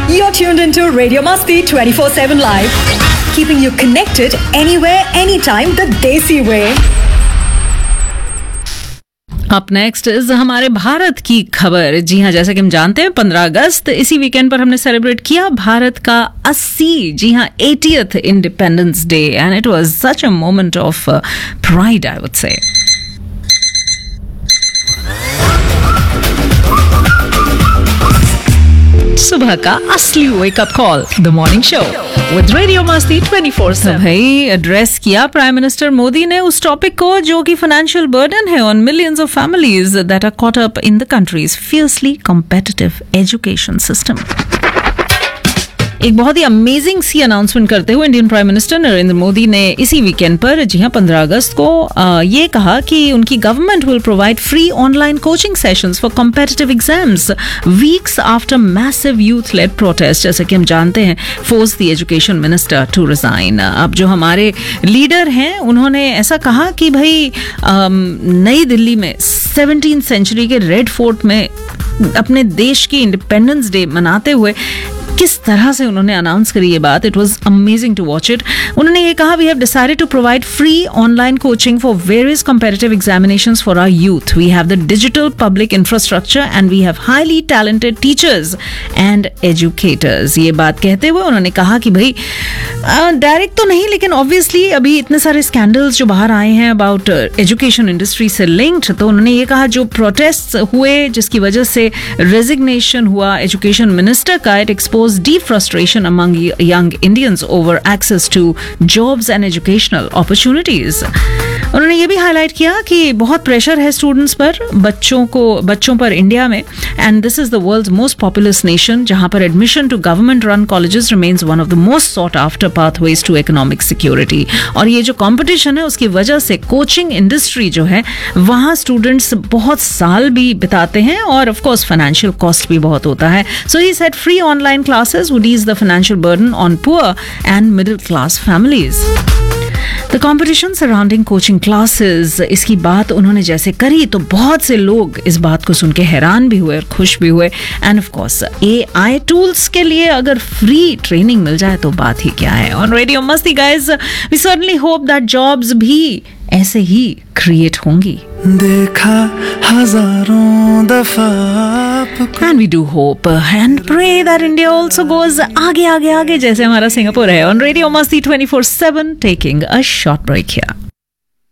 You're tuned into Radio Masti 24/7 Live, keeping you connected anywhere, anytime the Desi way. Up next is हमारे भारत की खबर। जी हाँ, जैसे कि हम जानते हैं 15 अगस्त इसी वीकेंड पर हमने सेलिब्रेट किया भारत का 80th independence day and it was such a moment of pride, I would say. सुबह का असली wake up call, the morning show with radio मस्ती 24/7। भाई एड्रेस किया प्राइम मिनिस्टर मोदी ने उस टॉपिक को जो कि फाइनेंशियल बर्डन है on millions of families that are caught up in the countries fiercely competitive education system. एक बहुत ही अमेजिंग सी अनाउंसमेंट करते हुए Indian prime minister Narendra Modi ने इसी वीकेंड पर, जी हाँ 15 अगस्त को, ये कहा कि उनकी government will provide free online coaching sessions for competitive exams weeks after massive youth lead protest. जैसे कि हम जानते हैं, force the education minister to resign. अब जो हमारे लीडर हैं उन्होंने ऐसा कहा कि भाई नई दिल्ली में 17th सेंचुरी के रेड फोर्ट में अपने देश की इंडिपेंडेंस डे मनाते हुए किस तरह से उन्होंने अनाउंस करी ये बात। It was amazing to watch it. उन्होंने ये कहा, we have decided to provide free online coaching for various competitive examinations for our youth. We have the digital public infrastructure and we have highly talented teachers and educators. ये बात कहते हुए उन्होंने कहा कि भाई डायरेक्ट तो नहीं, लेकिन ऑब्वियसली अभी इतने सारे स्कैंडल्स जो बाहर आए हैं अबाउट एजुकेशन इंडस्ट्री से लिंक्ड, तो उन्होंने ये कहा जो प्रोटेस्ट हुए जिसकी वजह से रेजिग्नेशन हुआ एजुकेशन मिनिस्टर का, it expose deep frustration among young Indians over access to jobs and educational opportunities. उन्होंने ये भी हाईलाइट किया कि बहुत प्रेशर है स्टूडेंट्स पर, बच्चों पर इंडिया में, and this is the world's most populous nation जहां पर admission to government run colleges remains one of the most sought after pathways to economic security. और ये जो कंपटीशन है उसकी वजह से कोचिंग इंडस्ट्री जो है वहां स्टूडेंट्स बहुत साल भी बिताते हैं और ऑफ कोर्स फाइनेंशियल कॉस्ट भी बहुत होता है। सो he said free online classes would ease the financial burden on poor and middle class families. The competition surrounding coaching classes, इसकी बात उन्होंने जैसे करी तो बहुत से लोग इस बात को सुन के हैरान भी हुए और खुश भी हुए। End of course AI tools के लिए अगर फ्री ट्रेनिंग मिल जाए तो बात ही क्या है। ऑन रेडियो मस्ती guys, we certainly hope that jobs भी ऐसे ही क्रिएट होंगी। देखा हजारों दफा And we do hope and pray that India also goes आगे जैसे हमारा सिंगापुर है। On Radio Masti 24/7, taking a short break here.